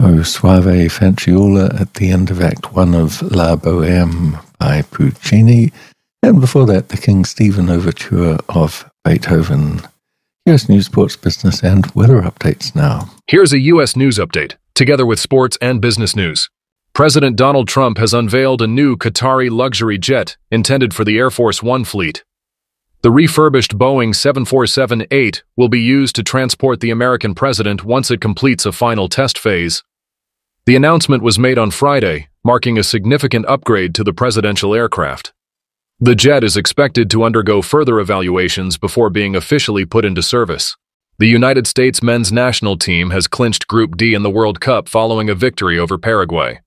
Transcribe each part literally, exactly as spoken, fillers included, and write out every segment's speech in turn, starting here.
O Suave Fanciulla at the end of Act One of La Bohème by Puccini, and before that, the King Stephen Overture of Beethoven. U S News, Sports, Business, and Weather updates now. Here's a U S News update, together with sports and business news. President Donald Trump has unveiled a new Qatari luxury jet intended for the Air Force One fleet. The refurbished Boeing seven forty-seven eight will be used to transport the American president once it completes a final test phase. The announcement was made on Friday, marking a significant upgrade to the presidential aircraft. The jet is expected to undergo further evaluations before being officially put into service. The United States men's national team has clinched Group D in the World Cup following a victory over Paraguay.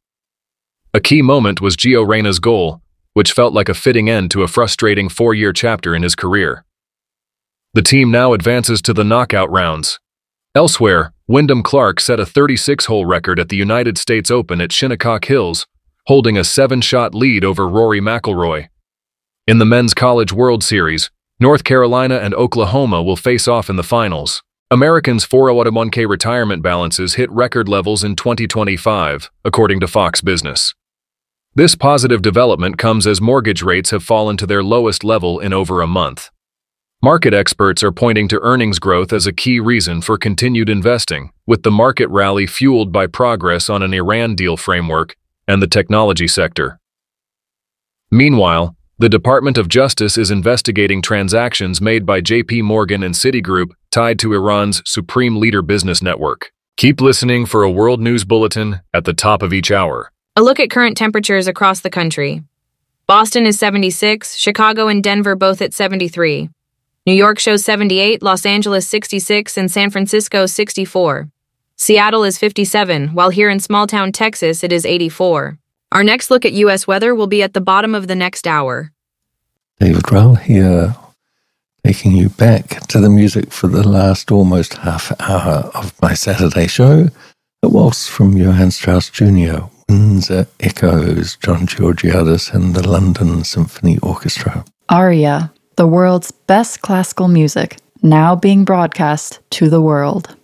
A key moment was Gio Reyna's goal, which felt like a fitting end to a frustrating four-year chapter in his career. The team now advances to the knockout rounds. Elsewhere, Wyndham Clark set a thirty-six hole record at the United States Open at Shinnecock Hills, holding a seven-shot lead over Rory McIlroy. In the Men's College World Series, North Carolina and Oklahoma will face off in the finals. Americans' four oh one k retirement balances hit record levels in twenty twenty-five, according to Fox Business. This positive development comes as mortgage rates have fallen to their lowest level in over a month. Market experts are pointing to earnings growth as a key reason for continued investing, with the market rally fueled by progress on an Iran deal framework and the technology sector. Meanwhile, the Department of Justice is investigating transactions made by J P Morgan and Citigroup tied to Iran's Supreme Leader Business Network. Keep listening for a World News Bulletin at the top of each hour. A look at current temperatures across the country. Boston is seventy-six, Chicago and Denver both at seventy-three. New York shows seventy-eight, Los Angeles sixty-six, and San Francisco sixty-four. Seattle is fifty-seven, while here in small-town Texas it is eighty-four. Our next look at U S weather will be at the bottom of the next hour. David Rowell here, taking you back to the music for the last almost half hour of my Saturday show. A waltz from Johann Strauss Junior, Windsor Echoes, John Georgiadis and the London Symphony Orchestra. Aria, the world's best classical music, now being broadcast to the world.